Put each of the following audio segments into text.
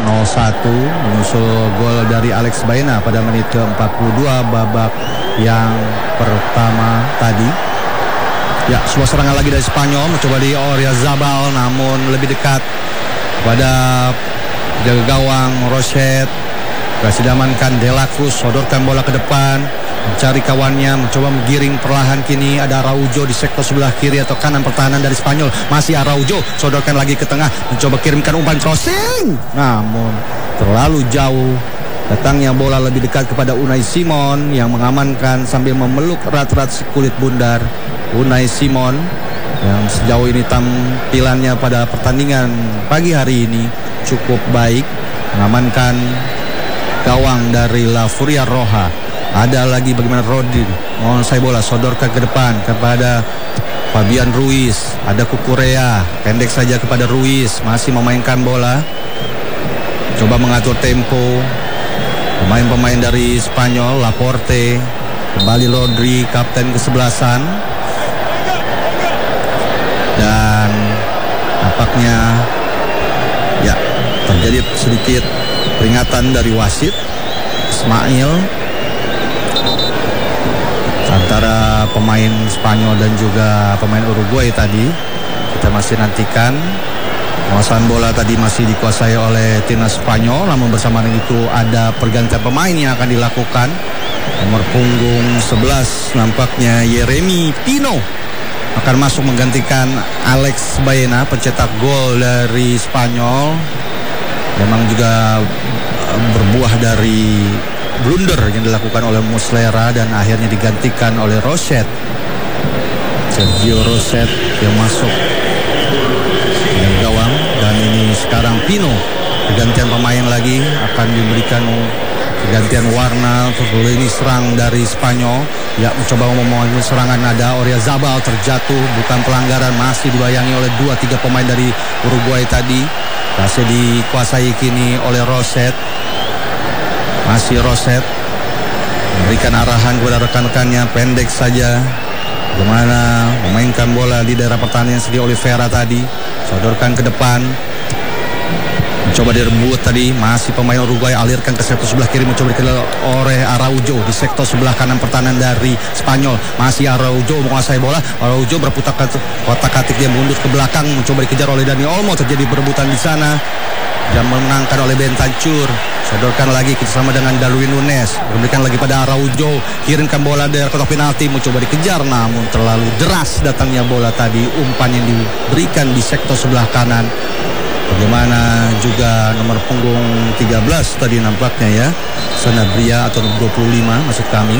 0-1 menyusul gol dari Alex Baena pada menit ke-42 babak yang pertama tadi. Ya, sebuah serangan lagi dari Spanyol, mencoba di Oyarzabal namun lebih dekat kepada jaga gawang Rochet. Berhasil diamankan De La Cruz, sodorkan bola ke depan, mencari kawannya, mencoba menggiring perlahan. Kini ada Araujo di sektor sebelah kiri atau kanan pertahanan dari Spanyol. Masih Araujo, sodorkan lagi ke tengah, mencoba kirimkan umpan crossing, namun terlalu jauh. Datangnya bola lebih dekat kepada Unai Simon yang mengamankan sambil memeluk erat-erat si kulit bundar. Unai Simon yang sejauh ini tampilannya pada pertandingan pagi hari ini cukup baik, mengamankan gawang dari La Furia Roja. Ada lagi bagaimana Rodri menguasai bola, sodorkan ke depan kepada Fabian Ruiz. Ada Kukurea, pendek saja kepada Ruiz, masih memainkan bola, coba mengatur tempo. Pemain-pemain dari Spanyol, Laporte, kembali Rodri, kapten kesebelasan. Dan nampaknya ya terjadi sedikit peringatan dari wasit Ismail antara pemain Spanyol dan juga pemain Uruguay tadi. Kita masih nantikan. Penguasaan bola tadi masih dikuasai oleh timnas Spanyol, namun bersamaan itu ada pergantian pemain yang akan dilakukan. Nomor punggung 11 nampaknya Yeremy Pino akan masuk menggantikan Alex Baena, pencetak gol dari Spanyol. Memang juga berbuah dari blunder yang dilakukan oleh Muslera dan akhirnya digantikan oleh Rochet. Sergio Rochet yang masuk dengan gawang, dan ini sekarang Pino. Pergantian pemain lagi akan diberikan pergantian warna. Ini serang dari Spanyol. Ya, mencoba membangun serangan, ada Oyarzabal terjatuh, bukan pelanggaran, masih dibayangi oleh 2-3 pemain dari Uruguay tadi. Masih dikuasai kini oleh Rochet. Masih Rochet memberikan arahan kepada rekan-rekannya, pendek saja. Bagaimana memainkan bola di daerah pertahanan Sergio Oliveira tadi, sodorkan ke depan, mencoba direbut tadi. Masih pemain Uruguay, alirkan ke sektor sebelah kiri, mencoba dikejar oleh Araujo di sektor sebelah kanan pertahanan dari Spanyol. Masih Araujo menguasai bola, Araujo berputar kotak-katik, dia mundur ke belakang, mencoba dikejar oleh Dani Olmo. Terjadi perebutan di sana dan menangkan oleh Bentancur. Sodorkan lagi bersama dengan Darwin Nunes, berikan lagi pada Araujo, kirimkan bola dari kotak penalti, mencoba dikejar namun terlalu deras datangnya bola tadi. Umpan yang diberikan di sektor sebelah kanan. Bagaimana juga nomor punggung 13 tadi nampaknya ya, Sanabria atau 25 maksud kami.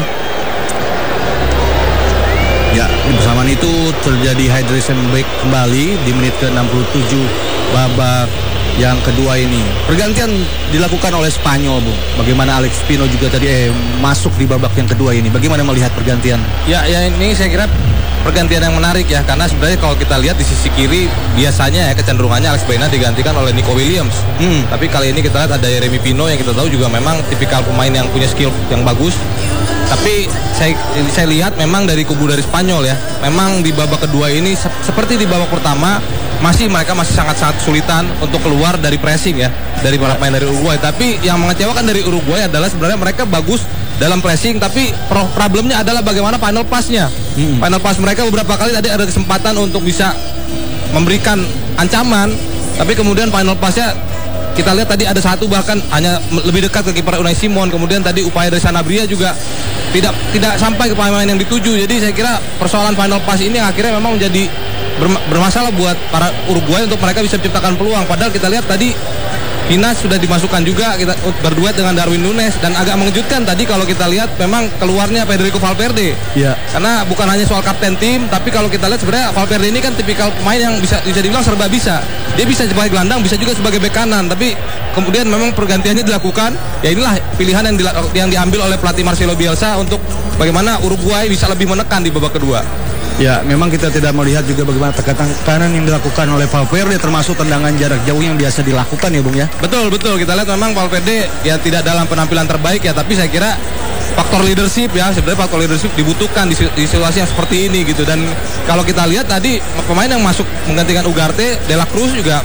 Ya, bersamaan itu terjadi hydration break kembali di menit ke-67 babak yang kedua ini. Pergantian dilakukan oleh Spanyol, Bung. Bagaimana Alex Pino juga tadi masuk di babak yang kedua ini. Bagaimana melihat pergantian? Ya ini saya kira pergantian yang menarik ya, karena sebenarnya kalau kita lihat di sisi kiri biasanya ya kecenderungannya Alex Baena digantikan oleh Nico Williams. Tapi kali ini kita lihat ada Yeremy Pino yang kita tahu juga memang tipikal pemain yang punya skill yang bagus. Tapi saya lihat memang dari kubu dari Spanyol ya, memang di babak kedua ini seperti di babak pertama mereka masih sangat-sangat kesulitan untuk keluar dari pressing ya dari para pemain dari Uruguay. Tapi yang mengecewakan dari Uruguay adalah sebenarnya mereka bagus dalam pressing, tapi problemnya adalah bagaimana final pass-nya. Final pass mereka beberapa kali tadi ada kesempatan untuk bisa memberikan ancaman, tapi kemudian final pass-nya kita lihat tadi ada satu bahkan hanya lebih dekat ke kiper Unai Simon. Kemudian tadi upaya dari Sanabria juga tidak sampai ke pemain yang dituju. Jadi saya kira persoalan final pass ini akhirnya memang menjadi bermasalah buat para Uruguay untuk mereka bisa menciptakan peluang. Padahal kita lihat tadi Pinas sudah dimasukkan juga, kita berduet dengan Darwin Nunes, dan agak mengejutkan tadi kalau kita lihat memang keluarnya Federico Valverde. Ya. Karena bukan hanya soal kapten tim, tapi kalau kita lihat sebenarnya Valverde ini kan tipikal pemain yang bisa dibilang serba bisa. Dia bisa sebagai gelandang, bisa juga sebagai bek kanan, tapi kemudian memang pergantiannya dilakukan. Ya inilah pilihan yang diambil oleh pelatih Marcelo Bielsa untuk bagaimana Uruguay bisa lebih menekan di babak kedua. Ya, memang kita tidak melihat juga bagaimana tekanan yang dilakukan oleh Valverde, termasuk tendangan jarak jauh yang biasa dilakukan ya, Bung ya. Betul. Kita lihat memang Valverde ya tidak dalam penampilan terbaik ya, tapi saya kira faktor leadership ya, sebenarnya faktor leadership dibutuhkan di situasi yang seperti ini gitu. Dan kalau kita lihat tadi pemain yang masuk menggantikan Ugarte, De La Cruz juga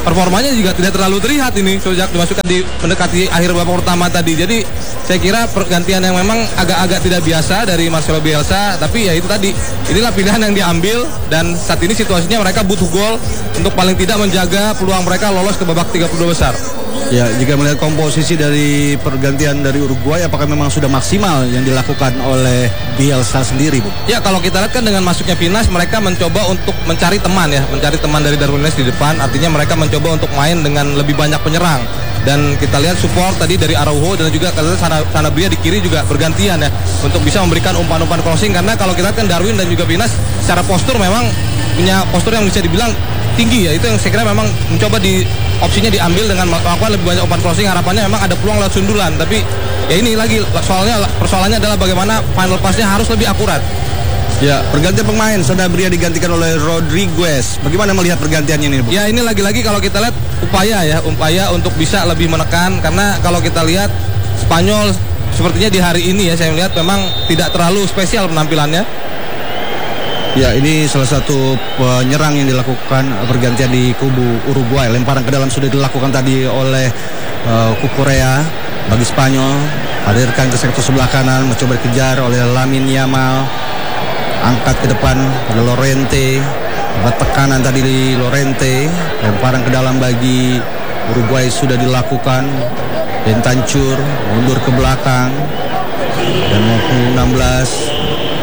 performanya juga tidak terlalu terlihat ini sejak dimasukkan di mendekati akhir babak pertama tadi. Jadi saya kira pergantian yang memang agak-agak tidak biasa dari Marcelo Bielsa, tapi ya itu tadi, inilah pilihan yang diambil dan saat ini situasinya mereka butuh gol untuk paling tidak menjaga peluang mereka lolos ke babak 32 besar. Ya, jika melihat komposisi dari pergantian dari Uruguay, apakah memang sudah maksimal yang dilakukan oleh Bielsa sendiri, Bu? Ya, kalau kita lihat kan dengan masuknya Pinas, mereka mencoba untuk mencari teman ya, mencari teman dari Darwin Núñez di depan. Artinya mereka mencoba untuk main dengan lebih banyak penyerang. Dan kita lihat support tadi dari Araujo dan juga Sanabria di kiri juga bergantian ya, untuk bisa memberikan umpan-umpan crossing. Karena kalau kita lihat kan Darwin dan juga Pinas secara postur memang punya postur yang bisa dibilang tinggi ya. Itu yang saya kira memang mencoba opsinya diambil dengan melakukan lebih banyak umpan crossing, harapannya memang ada peluang lewat sundulan. Tapi ya ini lagi persoalannya adalah bagaimana final pass-nya harus lebih akurat. Ya, pergantian pemain, Sanabria digantikan oleh Rodriguez. Bagaimana melihat pergantiannya ini, Bu? Ya, ini lagi-lagi kalau kita lihat upaya untuk bisa lebih menekan, karena kalau kita lihat Spanyol sepertinya di hari ini ya, saya melihat memang tidak terlalu spesial penampilannya. Ya, ini salah satu penyerang yang dilakukan pergantian di kubu Uruguay. Lemparan ke dalam sudah dilakukan tadi oleh Cucurella bagi Spanyol. Hadirkan ke sektor sebelah kanan, mencoba dikejar oleh Lamine Yamal. Angkat ke depan pada Llorente. Dapat tekanan tadi di Llorente. Lemparan ke dalam bagi Uruguay sudah dilakukan. Bentancur mundur ke belakang. Dan 16.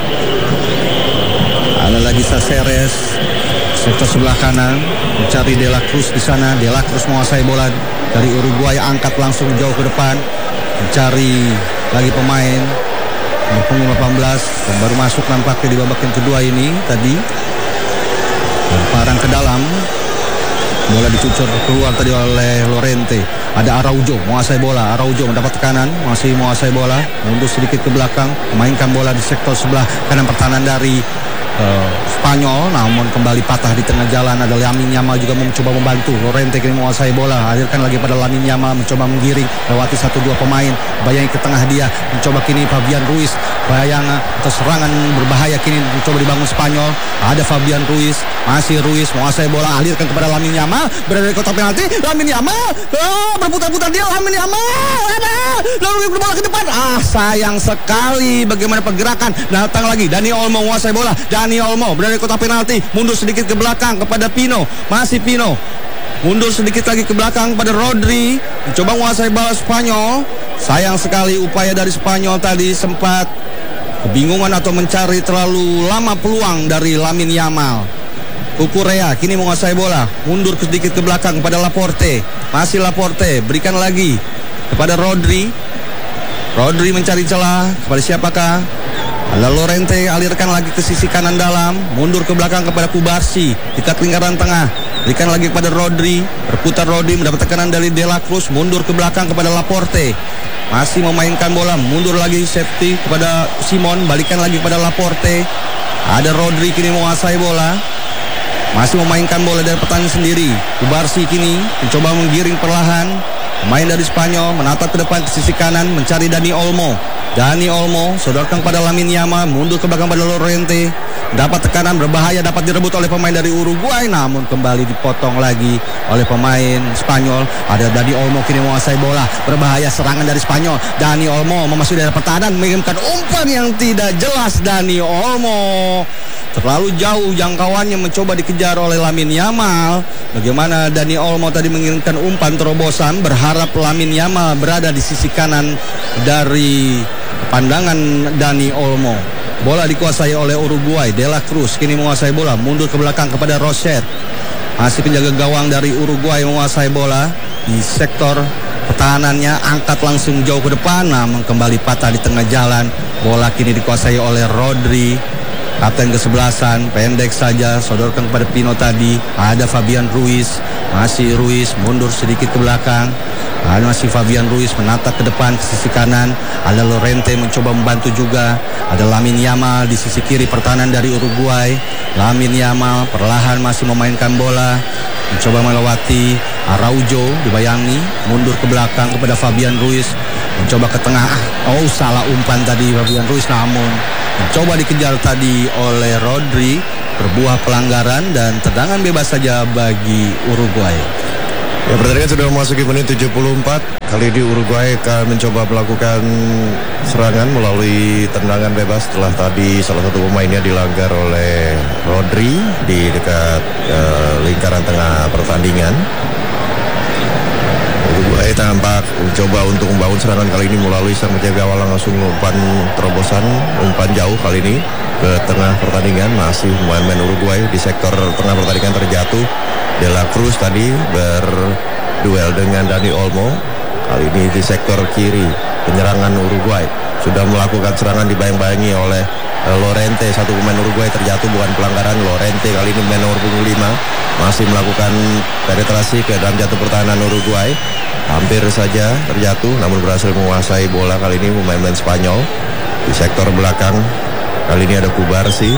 Ada lagi Saceres, sektor sebelah kanan, mencari De La Cruz di sana. De La Cruz menguasai bola dari Uruguay, angkat langsung jauh ke depan, mencari lagi pemain. Punggung 18 yang baru masuk nampaknya di babak yang kedua ini tadi. Lemparan ke dalam, bola dicucur keluar tadi oleh Llorente. Ada Araujo menguasai bola. Araujo mendapat tekanan, masih menguasai bola, mundur sedikit ke belakang, memainkan bola di sektor sebelah kanan pertahanan dari Spanyol, namun kembali patah di tengah jalan. Ada Lamine Yamal juga mencoba membantu. Llorente kini menguasai bola, hadirkan lagi pada Lamine Yamal, mencoba menggiring lewati 1-2 pemain, bayangi ke tengah dia, mencoba kini Fabian Ruiz, bayangan atau serangan berbahaya kini mencoba dibangun Spanyol. Ada Fabian Ruiz, masih Ruiz menguasai bola, alirkan kepada Lamine Yamal, berada di kotak penalti. Lamine Yamal berputar-putar dia, Lamine Yamal lalu bola ke depan. Sayang sekali bagaimana pergerakan. Datang lagi Dani Olmo menguasai bola. Dani Olmo berada di kotak penalti, mundur sedikit ke belakang kepada Pino, masih Pino mundur sedikit lagi ke belakang pada Rodri, mencoba menguasai bola Spanyol. Sayang sekali upaya dari Spanyol tadi, sempat kebingungan atau mencari terlalu lama peluang dari Lamine Yamal. Cucurella kini menguasai bola, mundur sedikit ke belakang kepada Laporte, masih Laporte, berikan lagi kepada Rodri. Rodri mencari celah kepada siapakah? Ada Llorente, alirkan lagi ke sisi kanan dalam, mundur ke belakang kepada Kubarsi, dekat lingkaran tengah, berikan lagi kepada Rodri, berputar Rodri, mendapat tekanan dari De La Cruz, mundur ke belakang kepada Laporte, masih memainkan bola, mundur lagi safety kepada Simon, balikan lagi kepada Laporte. Ada Rodri kini menguasai bola, masih memainkan bola dari pertahanan sendiri. Kubarsi kini mencoba menggiring perlahan, pemain dari Spanyol menatap ke depan ke sisi kanan, mencari Dani Olmo. Dani Olmo sodorkan pada Lamine Yamal, mundur ke belakang pada Llorente, dapat tekanan berbahaya, dapat direbut oleh pemain dari Uruguay, namun kembali dipotong lagi oleh pemain Spanyol. Ada Dani Olmo kini menguasai bola, berbahaya serangan dari Spanyol. Dani Olmo memasuki daerah pertahanan, mengirimkan umpan yang tidak jelas. Dani Olmo terlalu jauh jangkauannya, mencoba dikejar oleh Lamine Yamal. Bagaimana Dani Olmo tadi mengirimkan umpan terobosan, berharap Lamine Yamal berada di sisi kanan dari pandangan Dani Olmo. Bola dikuasai oleh Uruguay. De La Cruz kini menguasai bola, mundur ke belakang kepada Roset. Masih penjaga gawang dari Uruguay menguasai bola di sektor pertahanannya, angkat langsung jauh ke depan, namun kembali patah di tengah jalan. Bola kini dikuasai oleh Rodri, kapten kesebelasan, pendek saja, sodorkan kepada Pino tadi. Ada Fabian Ruiz, masih Ruiz mundur sedikit ke belakang. Ada masih Fabian Ruiz menatap ke depan ke sisi kanan. Ada Llorente mencoba membantu juga. Ada Lamine Yamal di sisi kiri pertahanan dari Uruguay. Lamine Yamal perlahan masih memainkan bola, mencoba melewati Araujo, dibayangi, mundur ke belakang kepada Fabian Ruiz, mencoba ke tengah. Salah umpan tadi Fabian Ruiz, namun mencoba dikejar tadi oleh Rodri, berbuah pelanggaran dan tendangan bebas saja bagi Uruguay. Ya, pertandingan sudah memasuki menit 74. Kali ini Uruguay akan mencoba melakukan serangan melalui tendangan bebas setelah tadi salah satu pemainnya dilanggar oleh Rodri di dekat lingkaran tengah pertandingan. Uruguay tampak mencoba untuk membangun serangan kali ini melalui sang penjaga gawang, langsung umpan terobosan, umpan jauh kali ini ke tengah pertandingan. Masih pemain Uruguay di sektor tengah pertandingan terjatuh. De La Cruz tadi berduel dengan Dani Olmo. Kali ini di sektor kiri penyerangan Uruguay sudah melakukan serangan dibayang-bayangi oleh Lorente. Satu pemain Uruguay terjatuh, bukan pelanggaran. Lorente kali ini pemain nomor punggung 5 masih melakukan penetrasi ke dalam jatuh pertahanan Uruguay. Hampir saja terjatuh namun berhasil menguasai bola kali ini pemain Spanyol. Di sektor belakang kali ini ada Cubarsí.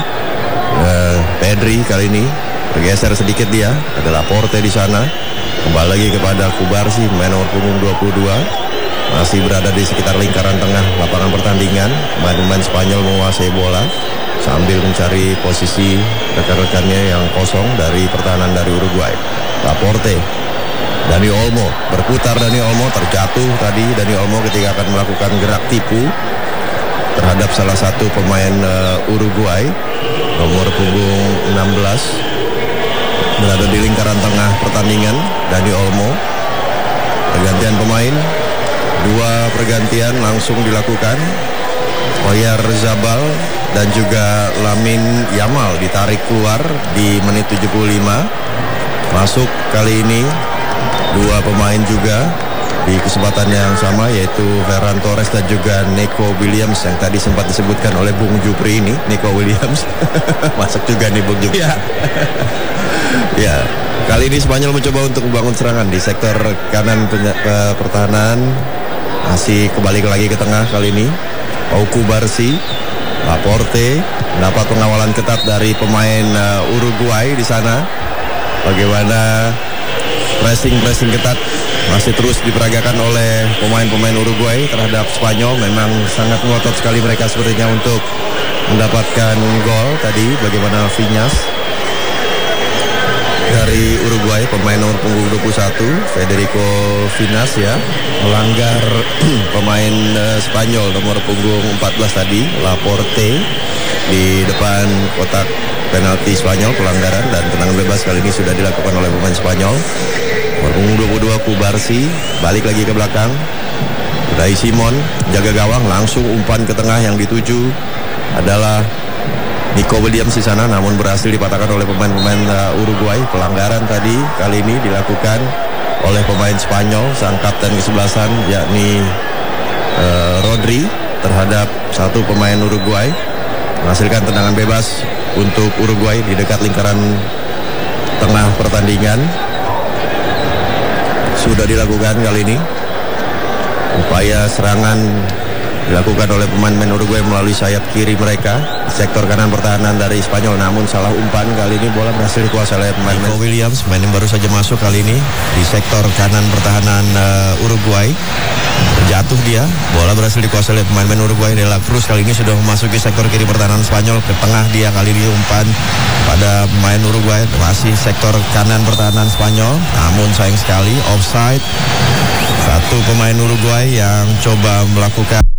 Pedri kali ini bergeser sedikit, dia ada Laporte di sana. Kembali lagi kepada Cubarsí, pemain nomor punggung 22. Masih berada di sekitar lingkaran tengah lapangan pertandingan. Pemain Spanyol menguasai bola sambil mencari posisi rekan-rekannya yang kosong dari pertahanan dari Uruguay. Laporte, Dani Olmo, berputar Dani Olmo, terjatuh tadi Dani Olmo ketika akan melakukan gerak tipu terhadap salah satu pemain Uruguay nomor punggung 16. Berada di lingkaran tengah pertandingan Dani Olmo. Pergantian pemain, 2 pergantian langsung dilakukan. Oyarzabal dan juga Lamine Yamal ditarik keluar di menit 75. Masuk kali ini 2 pemain juga di kesempatan yang sama, yaitu Ferran Torres dan juga Nico Williams yang tadi sempat disebutkan oleh Bung Jupri ini. Nico Williams masuk juga nih Bung Jupri. Ya, kali ini Spanyol mencoba untuk membangun serangan di sektor kanan pertahanan. Masih kembali lagi ke tengah kali ini. Cubarsí, Laporte mendapat pengawalan ketat dari pemain Uruguay di sana. Bagaimana pressing ketat masih terus diperagakan oleh pemain-pemain Uruguay terhadap Spanyol. Memang sangat ngotot sekali mereka sepertinya untuk mendapatkan gol tadi. Bagaimana Viñas dari Uruguay, pemain nomor punggung 21, Federico Viñas ya, melanggar pemain Spanyol nomor punggung 14 tadi, Laporte, di depan kotak penalti Spanyol, pelanggaran dan tendangan bebas kali ini sudah dilakukan oleh pemain Spanyol. Nomor punggung 22 Cubarsí, balik lagi ke belakang. Unai Simon jaga gawang, langsung umpan ke tengah yang dituju adalah Nico Williams di sana, namun berhasil dipatahkan oleh pemain-pemain Uruguay. Pelanggaran tadi kali ini dilakukan oleh pemain Spanyol, sang kapten kesebelasan yakni Rodri terhadap satu pemain Uruguay. Menghasilkan tendangan bebas untuk Uruguay di dekat lingkaran tengah pertandingan. Sudah dilakukan kali ini. Upaya serangan dilakukan oleh pemain Uruguay melalui sayap kiri mereka di sektor kanan pertahanan dari Spanyol, namun salah umpan. Kali ini bola berhasil dikuasai oleh pemain Nico Williams, pemain yang baru saja masuk kali ini di sektor kanan pertahanan Uruguay. Terjatuh dia, bola berhasil dikuasai oleh pemain Uruguay. De La Cruz kali ini sudah memasuki sektor kiri pertahanan Spanyol, ke tengah dia kali ini umpan pada pemain Uruguay, masih sektor kanan pertahanan Spanyol, namun sayang sekali offside. Satu pemain Uruguay yang coba melakukan